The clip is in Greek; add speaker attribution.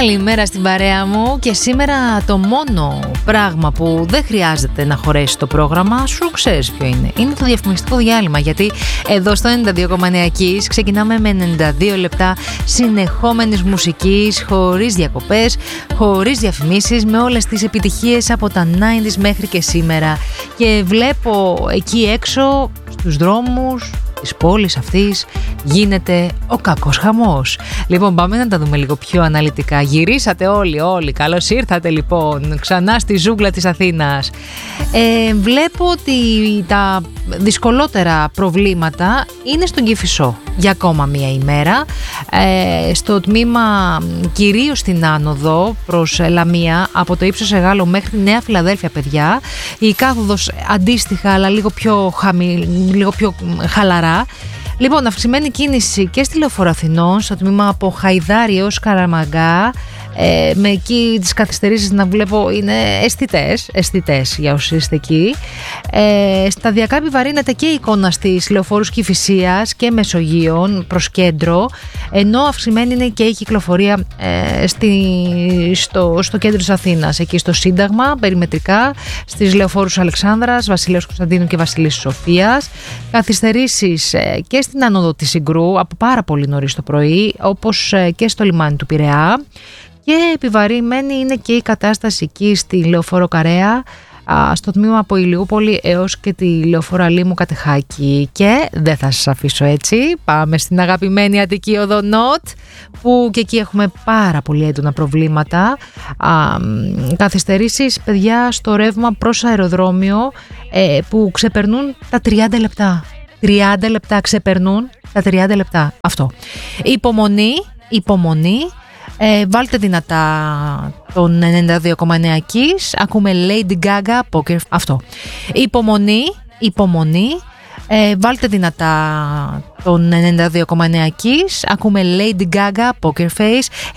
Speaker 1: Καλημέρα στην παρέα μου και σήμερα το μόνο πράγμα που δεν χρειάζεται να χωρέσει το πρόγραμμα σου, ξέρεις ποιο είναι? Είναι το διαφημιστικό διάλειμμα, γιατί εδώ στο 92,9 Kiss ξεκινάμε με 92 λεπτά συνεχόμενης μουσικής, χωρίς διακοπές, χωρίς διαφημίσεις, με όλες τις επιτυχίες από τα 90s μέχρι και σήμερα. Και βλέπω εκεί έξω στους δρόμους της πόλης αυτής γίνεται ο κακός χαμός. Λοιπόν, πάμε να τα δούμε λίγο πιο αναλυτικά. Γυρίσατε όλοι, καλώς ήρθατε λοιπόν ξανά στη ζούγκλα της Αθήνας. Βλέπω ότι τα δυσκολότερα προβλήματα είναι στον Κηφισό για ακόμα μία ημέρα. Στο τμήμα, κυρίως στην άνοδο προς Λαμία, από το ύψος Εγάλο μέχρι τη Νέα Φιλαδέλφια, παιδιά, η κάθοδος αντίστοιχα αλλά λίγο πιο χαλαρά. Λοιπόν, αυξημένη κίνηση και στη Λεωφόρο Αθηνών, στο τμήμα από Χαϊδάρι έως Καραμαγκά, με εκεί τις καθυστερήσεις να βλέπω είναι αισθητές για όσοι είστε εκεί. Σταδιακά επιβαρύνεται και η εικόνα στις λεωφόρους Κηφισίας και Μεσογείων προς κέντρο, ενώ αυξημένη είναι και η κυκλοφορία στο κέντρο της Αθήνας, εκεί στο Σύνταγμα, περιμετρικά, στις λεωφόρους Αλεξάνδρας, Βασιλέως Κωνσταντίνου και Βασιλίσσης Σοφίας. Καθυστερήσεις και στην άνοδο της Συγκρού από πάρα πολύ νωρίς το πρωί, όπως και στο λιμάνι του Πειραιά. Και επιβαρημένη είναι και η κατάσταση εκεί στη Λεωφόρο Καρέα, στο τμήμα από Ηλιούπολη έως και τη Λεωφόρο Αλήμου Κατεχάκη. Και δεν θα σας αφήσω έτσι, πάμε στην αγαπημένη Αττική Οδό Νότ, που και εκεί έχουμε πάρα πολύ έντονα προβλήματα. Καθυστερήσεις, παιδιά, στο ρεύμα προς αεροδρόμιο, που ξεπερνούν τα 30 λεπτά. 30 λεπτά ξεπερνούν τα 30 λεπτά. Αυτό. Υπομονή. Βάλτε δυνατά τον 92,9 Kiss. Ακούμε Lady Gaga, Poker. Αυτό. Υπομονή. Βάλτε δυνατά τον 92,9 Kiss. Ακούμε Lady Gaga, Poker Face.